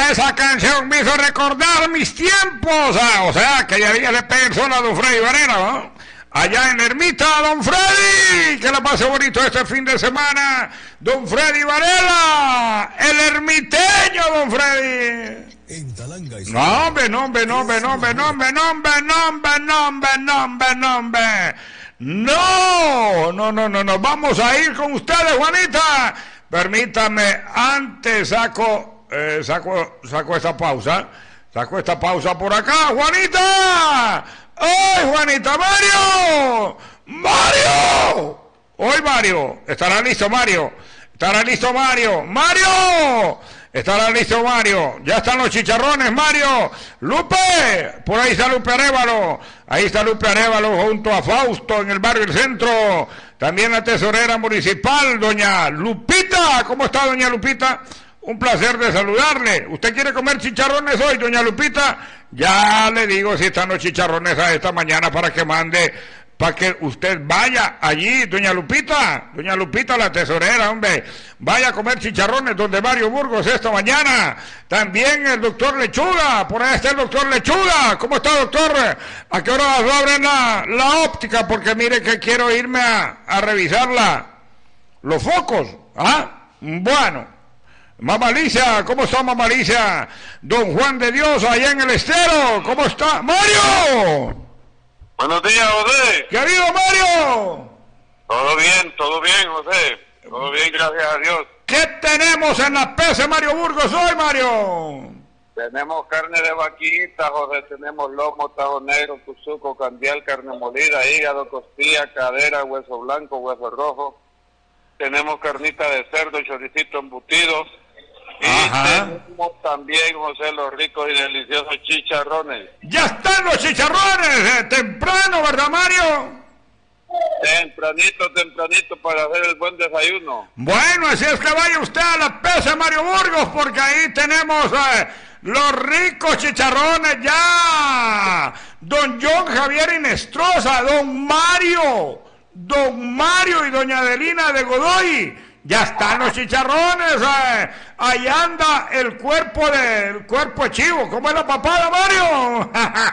Esa canción me hizo recordar mis tiempos. O sea, que ya le pegué el sol a don Freddy Varela, ¿no? Allá en Ermita, don Freddy. Que la pase bonito este fin de semana. Don Freddy Varela, el ermiteño, don Freddy. En Talanga. Nombre. No. Vamos a ir con ustedes, Juanita. Permítame, antes saco esta pausa. Saco esta pausa por acá, Juanita. ¡Ay, Juanita! ¡Mario! Hoy Mario. ¿Estará listo Mario? Estará listo Mario. Ya están los chicharrones, Mario. Lupe. Por ahí está Lupe Arévalo. Junto a Fausto en el barrio El Centro. También la tesorera municipal, doña Lupita. ¿Cómo está, doña Lupita? Un placer de saludarle. ¿Usted quiere comer chicharrones hoy, doña Lupita? Ya le digo si están los chicharrones a esta mañana para que mande, para que usted vaya allí, doña Lupita, la tesorera, hombre, vaya a comer chicharrones donde Mario Burgos esta mañana. También el doctor Lechuga, por ahí está el doctor Lechuga. ¿Cómo está, doctor? ¿A qué hora abren la óptica? Porque mire que quiero irme a revisar los focos. Bueno. Mamá Alicia, ¿cómo está Mamá Alicia? Don Juan de Dios, allá en el Estero, ¿cómo está? ¡Mario! Buenos días, José. ¿Qué ha habido, Mario? Todo bien, José. Todo bien, gracias a Dios. ¿Qué tenemos en la PC, Mario Burgos, hoy, Mario? Tenemos carne de vaquita, José. Tenemos lomo, tajo negro, cuzuco, candial, carne molida, hígado, costilla, cadera, hueso blanco, hueso rojo. Tenemos carnita de cerdo, choricito embutido. Y tenemos también, José, los ricos y deliciosos chicharrones. ¡Ya están los chicharrones! Temprano, ¿verdad, Mario? Tempranito para hacer el buen desayuno. Bueno, así es que vaya usted a la pesa, Mario Burgos, porque ahí tenemos los ricos chicharrones ya. Don John Javier Inestrosa, Don Mario y doña Adelina de Godoy. Ya están los chicharrones, ahí anda el cuerpo de chivo. ¿Cómo es la papada, Mario?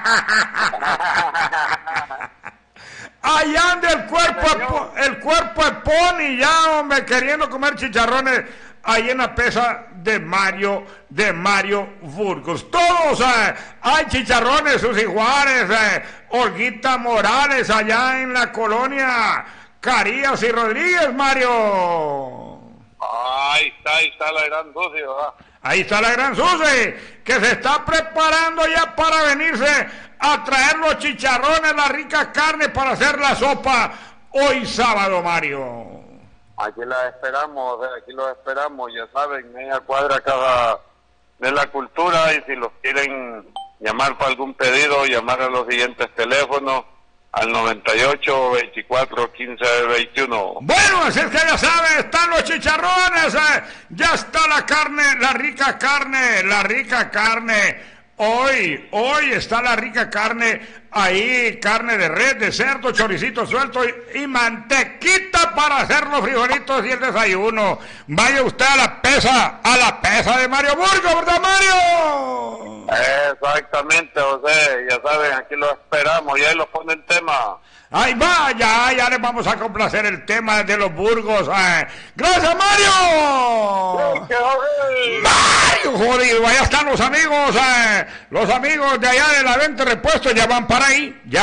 Ahí anda el cuerpo de pony, ya, hombre, queriendo comer chicharrones ahí en la pesa de Mario Burgos. Todos hay chicharrones, sus iguales, Olguita Morales allá en la colonia Carías y Rodríguez, Mario. Ahí está la gran Susi, ¿verdad? Ahí está la gran Susi, que se está preparando ya para venirse a traer los chicharrones, la rica carne para hacer la sopa hoy sábado, Mario. Aquí los esperamos, ya saben, media cuadra cada de la cultura, y si los quieren llamar para algún pedido, llamar a los siguientes teléfonos, al 98 24 15 21. Bueno, así es que ya saben, están los chicharrones, ya está la carne, la rica carne. Hoy está la rica carne ahí, carne de res, de cerdo, choricito suelto y mantequita para hacer los frijolitos y el desayuno. Vaya usted a la pesa de Mario Burgos, ¿verdad, Mario? Exactamente, José, ya saben, aquí lo esperamos y ahí lo pone el tema. Ahí va, ya les vamos a complacer el tema de los Burgos. ¡Gracias, Mario! ¡Mario, jodido! Allá están los amigos de allá de la venta de repuestos, ya van para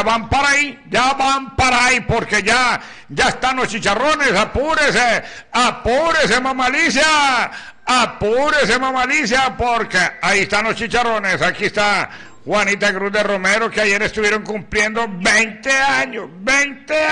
ahí, porque ya están los chicharrones. Apúrese, mamalicia, porque ahí están los chicharrones. Aquí está Juanita Cruz de Romero, que ayer estuvieron cumpliendo 20 años, 20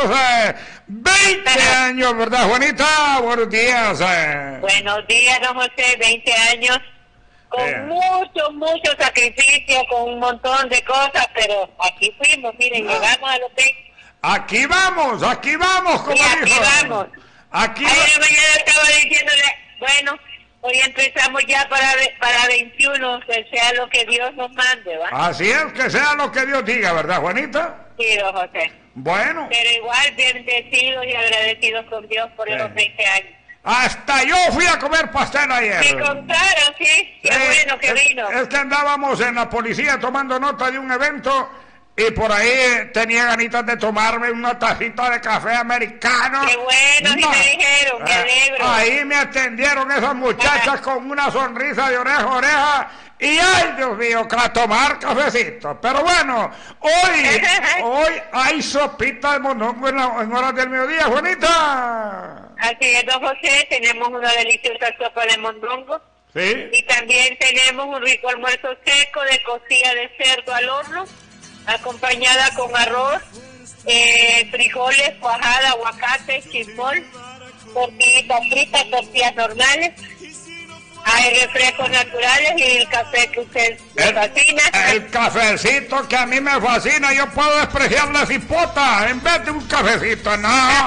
años, ¿verdad, Juanita? Buenos días. Buenos días, don José, 20 años, con mucho sacrificio, con un montón de cosas, pero aquí fuimos, miren, llegamos a los 20. Aquí vamos, como sí, aquí dijo. Vamos. Ayer mañana estaba diciéndole, bueno, hoy empezamos ya para 21, que sea lo que Dios nos mande, ¿va? Así es, que sea lo que Dios diga, ¿verdad, Juanita? Sí, don José. Bueno. Pero igual bendecidos y agradecidos con Dios por esos 20 años. Hasta yo fui a comer pastel ayer. Me contaron, sí. Qué bueno que vino. Es que andábamos en la policía tomando nota de un evento y por ahí tenía ganitas de tomarme una tacita de café americano. Qué bueno, sí me dijeron, me alegro. Ahí me atendieron esas muchachas con una sonrisa de oreja a oreja. Y ay, Dios mío, a tomar cafecito. Pero bueno, hoy hay sopita de mondongo en horas del mediodía, Juanita. Así es, don José, tenemos una deliciosa sopa de mondongo. Sí. Y también tenemos un rico almuerzo seco de costilla de cerdo al horno, acompañada con arroz, frijoles, cuajada, aguacate, chismol, tortillitas fritas, tortillas normales. Hay refrescos naturales y el café que usted le fascina. El cafecito que a mí me fascina, yo puedo despreciar la cipota en vez de un cafecito, no.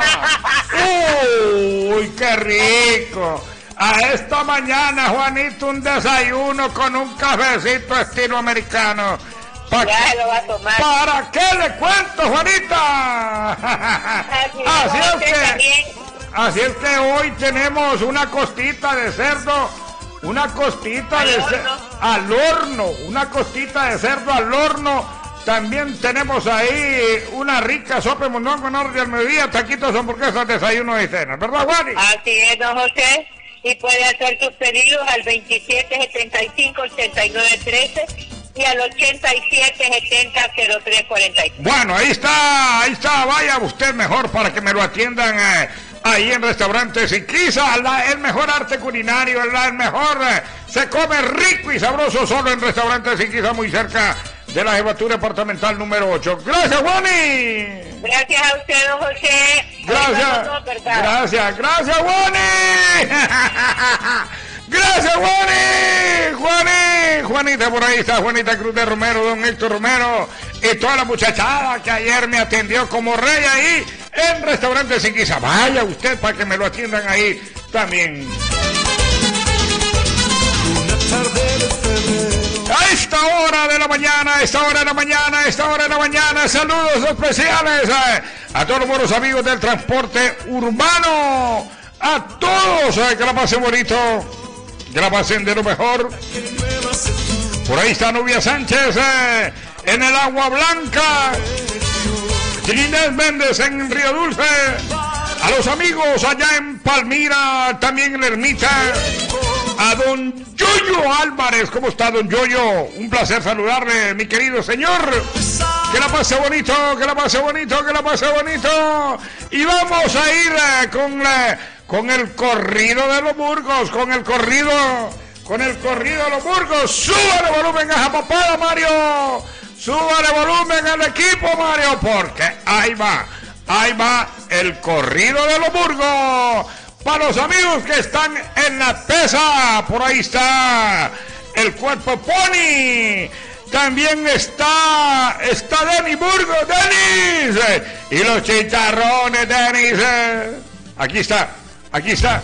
Uy, qué rico. A esta mañana, Juanito, un desayuno con un cafecito estilo americano. Ya lo va a tomar. ¿Para qué le cuento, Juanita? Así es que hoy tenemos una costita de cerdo. Una costita de cerdo al horno, una costita de cerdo al horno. También tenemos ahí una rica sopa de mondongo en orden del mediodía, taquitos, hamburguesas, desayuno y cena, ¿verdad, Juani? Así es, don José. Y puede hacer sus pedidos al 2775-8913 y al 8770-0345. Bueno, ahí está, vaya usted mejor para que me lo atiendan ahí en Restaurante Sinquiza, el mejor arte culinario, el mejor, se come rico y sabroso solo en Restaurante Sinquiza, muy cerca de la jefatura departamental número 8. Gracias, Juani. Gracias a usted, don José. Gracias, Juani. Gracias, Juanita, por ahí está Juanita Cruz de Romero, don Héctor Romero y toda la muchachada que ayer me atendió como rey ahí en Restaurante Sinquiza. Vaya usted para que me lo atiendan ahí también. A esta hora de la mañana, saludos especiales a todos los buenos amigos del transporte urbano, a todos, que la pasen bonito. Que la pasen de lo mejor. Por ahí está Nubia Sánchez en el Agua Blanca. Ginés Méndez en Río Dulce. A los amigos allá en Palmira, también en Ermita. A don Yoyo Álvarez. ¿Cómo está, don Yoyo? Un placer saludarle, mi querido señor. Que la pase bonito. Y vamos a ir con el corrido de los Burgos, con el corrido de los Burgos. Súbale volumen a esa papada, Mario. Súbale volumen al equipo, Mario, porque ahí va el corrido de los Burgos. Para los amigos que están en la pesa, por ahí está el cuerpo Pony. También está Denis Burgos, Denis. Y los chicharrones, Denis. Aquí está.